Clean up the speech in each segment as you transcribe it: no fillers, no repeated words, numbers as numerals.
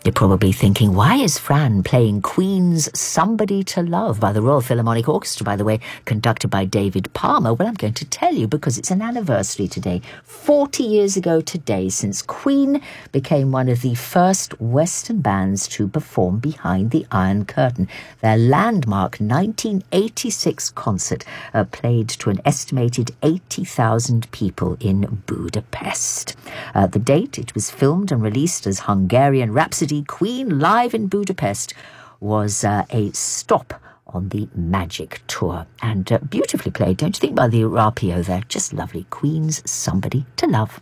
You're probably thinking, why is Fran playing Queen's Somebody to Love by the Royal Philharmonic Orchestra, by the way, conducted by David Palmer? Well, I'm going to tell you because it's an anniversary today. 40 years ago today, since Queen became one of the first Western bands to perform behind the Iron Curtain. Their landmark 1986 concert played to an estimated 80,000 people in Budapest. The date, it was filmed and released as Hungarian Rhapsody. Queen live in Budapest was a stop on the Magic Tour, and beautifully played, don't you think, by the arpeggio there? Just lovely. Queen's Somebody to Love.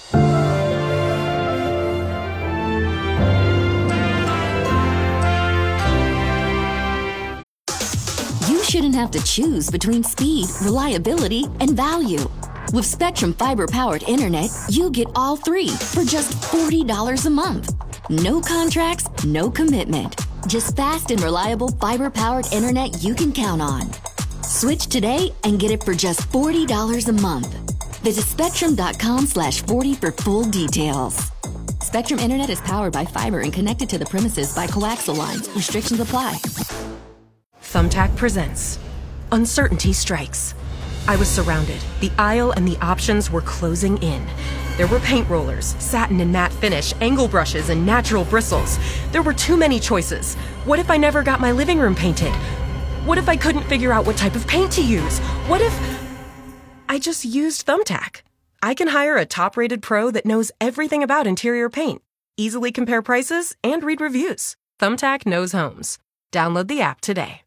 You shouldn't have to choose between speed, reliability, and value. With Spectrum Fiber-powered internet, you get all three for just $40 a month. No contracts, no commitment. Just fast and reliable fiber-powered internet you can count on. Switch today and get it for just $40 a month. Visit spectrum.com/40 for full details. Spectrum Internet is powered by fiber and connected to the premises by coaxial lines. Restrictions apply. Thumbtack presents Uncertainty Strikes. I was surrounded. The aisle and the options were closing in. There were paint rollers, satin and matte finish, angle brushes, and natural bristles. There were too many choices. What if I never got my living room painted? What if I couldn't figure out what type of paint to use? What if I just used Thumbtack? I can hire a top-rated pro that knows everything about interior paint, easily compare prices, and read reviews. Thumbtack knows homes. Download the app today.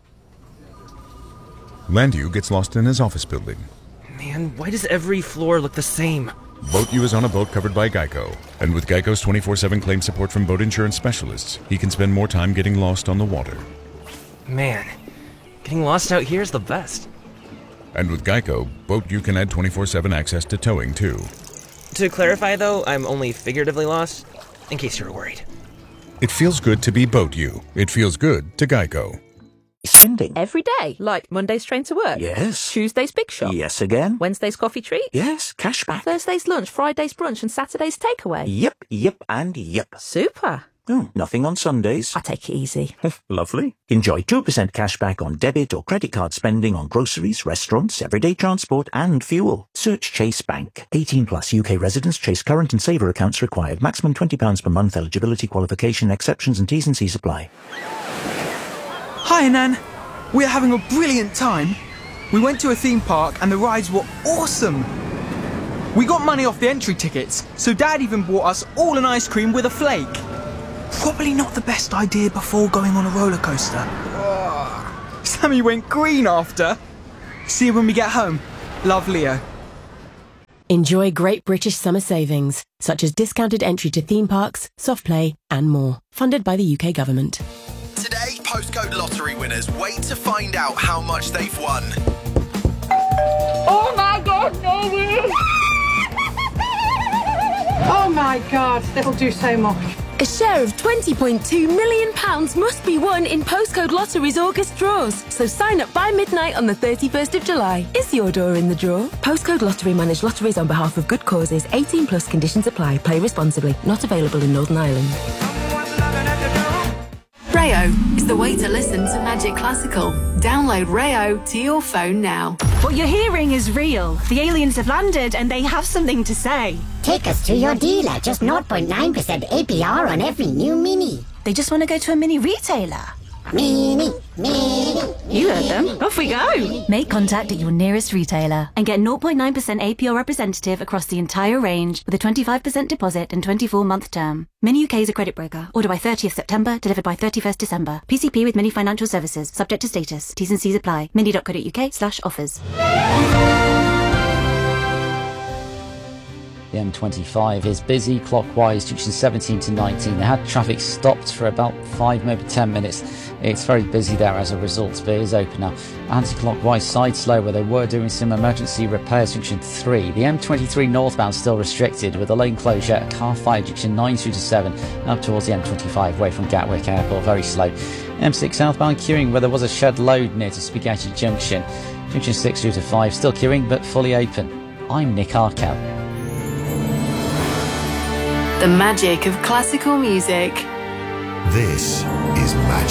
Landu gets lost in his office building. Man, why does every floor look the same? BoatU is on a boat covered by Geico, and with Geico's 24/7 claim support from boat insurance specialists, he can spend more time getting lost on the water. Man, getting lost out here is the best. And with Geico, BoatU can add 24/7 access to towing, too. To clarify, though, I'm only figuratively lost, in case you were worried. It feels good to be BoatU. It feels good to Geico. Spending. Every day, like Monday's train to work. Yes. Tuesday's big shop. Yes again. Wednesday's coffee treat. Yes, cashback. Thursday's lunch, Friday's brunch, and Saturday's takeaway. Yep, and yep. Super. Oh, nothing on Sundays. I take it easy. Lovely. Enjoy 2% cashback on debit or credit card spending on groceries, restaurants, everyday transport, and fuel. Search Chase Bank. 18 plus UK residents. Chase current and saver accounts required. Maximum £20 per month. Eligibility, qualification, exceptions, and T's and C's apply. Hi, Nan. We're having a brilliant time. We went to a theme park and the rides were awesome. We got money off the entry tickets, so Dad even bought us all an ice cream with a flake. Probably not the best idea before going on a roller coaster. Sammy went green after. See you when we get home. Love, Leo. Enjoy great British summer savings, such as discounted entry to theme parks, soft play, and more. Funded by the UK government. Today, postcode lottery winners wait to find out how much they've won. Oh my God, no way! Oh my God, that'll do so much. A share of £20.2 million must be won in Postcode Lottery's August draws. So sign up by midnight on the 31st of July. Is your door in the draw? Postcode Lottery manage lotteries on behalf of good causes. 18 plus conditions apply. Play responsibly. Not available in Northern Ireland. Rayo is the way to listen to Magic Classical. Download Rayo to your phone now. What you're hearing is real. The aliens have landed and they have something to say. Take us to your dealer. Just 0.9% APR on every new Mini. They just want to go to a Mini retailer. Mini. You heard them. Off we go. Make contact at your nearest retailer and get 0.9% APR representative across the entire range with a 25% deposit and 24-month term. Mini UK is a credit broker. Order by 30th September, delivered by 31st December. PCP with Mini Financial Services. Subject to status. T's and C's apply. mini.co.uk/offers. The M25 is busy clockwise, junction 17 to 19. They had traffic stopped for about 5, maybe 10 minutes. It's very busy there as a result, but it is open now. Anti-clockwise side slow where they were doing some emergency repairs, junction 3. The M23 northbound still restricted with a lane closure at Carfire, junction 9 through to 7, and up towards the M25 away from Gatwick Airport, very slow. M6 southbound queuing where there was a shed load near to Spaghetti Junction. Junction 6 through to 5 still queuing but fully open. I'm Nick Arkell. The magic of classical music. This is Magic